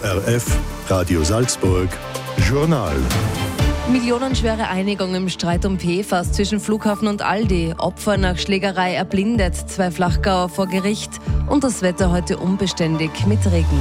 ORF Radio Salzburg Journal. Millionenschwere Einigung im Streit um PFAS zwischen Flughafen und Aldi. Opfer nach Schlägerei erblindet, 2 Flachgauer vor Gericht und das Wetter heute unbeständig mit Regen.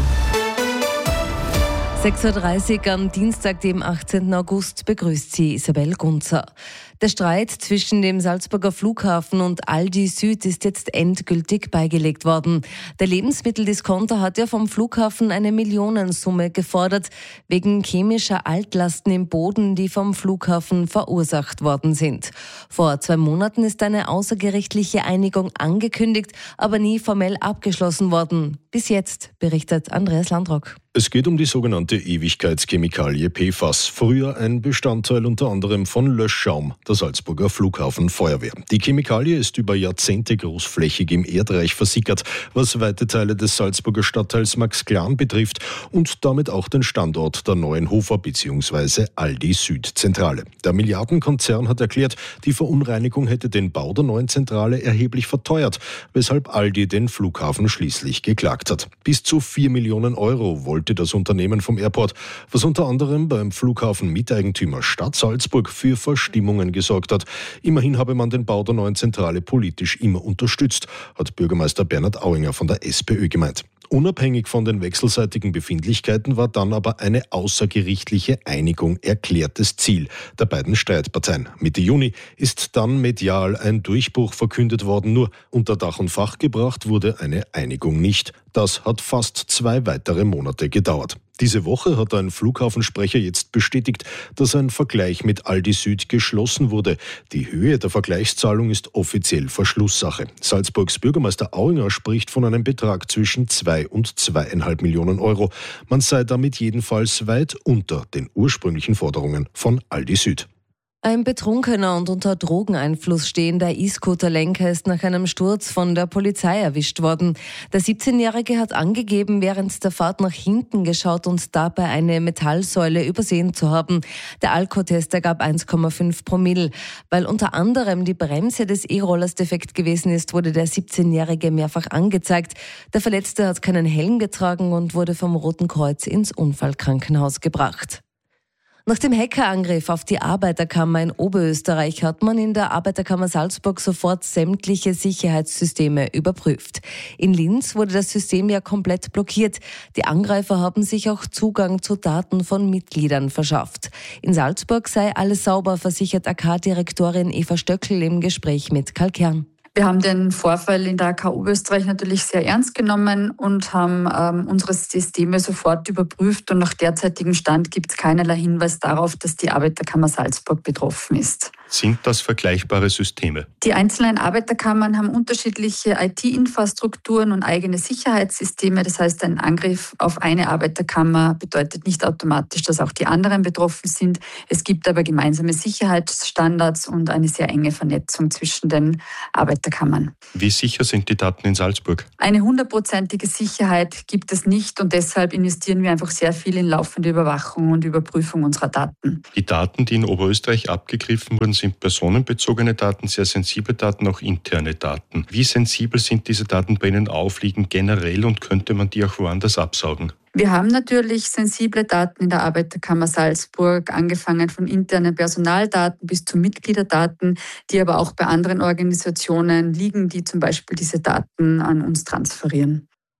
6.30 Uhr am Dienstag, dem 18. August, begrüßt sie Isabel Gunzer. Der Streit zwischen dem Salzburger Flughafen und Aldi Süd ist jetzt endgültig beigelegt worden. Der Lebensmitteldiscounter hat ja vom Flughafen eine Millionensumme gefordert, wegen chemischer Altlasten im Boden, die vom Flughafen verursacht worden sind. Vor 2 Monaten ist eine außergerichtliche Einigung angekündigt, aber nie formell abgeschlossen worden. Bis jetzt, berichtet Andreas Landrock. Es geht um die sogenannte Ewigkeitschemikalie PFAS, früher ein Bestandteil unter anderem von Löschschaum der Salzburger Flughafenfeuerwehr. Die Chemikalie ist über Jahrzehnte großflächig im Erdreich versickert, was weite Teile des Salzburger Stadtteils Max-Klan betrifft und damit auch den Standort der neuen Hofer bzw. Aldi Süd-Zentrale. Der Milliardenkonzern hat erklärt, die Verunreinigung hätte den Bau der neuen Zentrale erheblich verteuert, weshalb Aldi den Flughafen schließlich geklagt hat. Bis zu 4 Millionen Euro wollte das Unternehmen vom Airport, was unter anderem beim Flughafen-Miteigentümer Stadt Salzburg für Verstimmungen gesorgt hat. Immerhin habe man den Bau der neuen Zentrale politisch immer unterstützt, hat Bürgermeister Bernhard Auinger von der SPÖ gemeint. Unabhängig von den wechselseitigen Befindlichkeiten war dann aber eine außergerichtliche Einigung erklärtes Ziel der beiden Streitparteien. Mitte Juni ist dann medial ein Durchbruch verkündet worden, nur unter Dach und Fach gebracht wurde eine Einigung nicht. Das hat fast 2 weitere Monate gedauert. Diese Woche hat ein Flughafensprecher jetzt bestätigt, dass ein Vergleich mit Aldi Süd geschlossen wurde. Die Höhe der Vergleichszahlung ist offiziell Verschlusssache. Salzburgs Bürgermeister Auinger spricht von einem Betrag zwischen 2 und 2,5 Millionen Euro. Man sei damit jedenfalls weit unter den ursprünglichen Forderungen von Aldi Süd. Ein betrunkener und unter Drogeneinfluss stehender E-Scooter-Lenker ist nach einem Sturz von der Polizei erwischt worden. Der 17-Jährige hat angegeben, während der Fahrt nach hinten geschaut und dabei eine Metallsäule übersehen zu haben. Der Alkotest ergab 1,5 Promille. Weil unter anderem die Bremse des E-Rollers defekt gewesen ist, wurde der 17-Jährige mehrfach angezeigt. Der Verletzte hat keinen Helm getragen und wurde vom Roten Kreuz ins Unfallkrankenhaus gebracht. Nach dem Hackerangriff auf die Arbeiterkammer in Oberösterreich hat man in der Arbeiterkammer Salzburg sofort sämtliche Sicherheitssysteme überprüft. In Linz wurde das System ja komplett blockiert. Die Angreifer haben sich auch Zugang zu Daten von Mitgliedern verschafft. In Salzburg sei alles sauber, versichert AK-Direktorin Eva Stöckl im Gespräch mit Karl-Kern. Wir haben den Vorfall in der AK Oberösterreich natürlich sehr ernst genommen und haben unsere Systeme sofort überprüft und nach derzeitigem Stand gibt es keinerlei Hinweis darauf, dass die Arbeiterkammer Salzburg betroffen ist. Sind das vergleichbare Systeme? Die einzelnen Arbeiterkammern haben unterschiedliche IT-Infrastrukturen und eigene Sicherheitssysteme. Das heißt, ein Angriff auf eine Arbeiterkammer bedeutet nicht automatisch, dass auch die anderen betroffen sind. Es gibt aber gemeinsame Sicherheitsstandards und eine sehr enge Vernetzung zwischen den Arbeiterkammern. Wie sicher sind die Daten in Salzburg? Eine 100%ige Sicherheit gibt es nicht und deshalb investieren wir einfach sehr viel in laufende Überwachung und Überprüfung unserer Daten. Die Daten, die in Oberösterreich abgegriffen wurden, sind personenbezogene Daten, sehr sensible Daten, auch interne Daten. Wie sensibel sind diese Daten bei Ihnen aufliegen generell und könnte man die auch woanders absaugen? Wir haben natürlich sensible Daten in der Arbeiterkammer Salzburg, angefangen von internen Personaldaten bis zu Mitgliederdaten, die aber auch bei anderen Organisationen liegen, die zum Beispiel diese Daten an uns transferieren.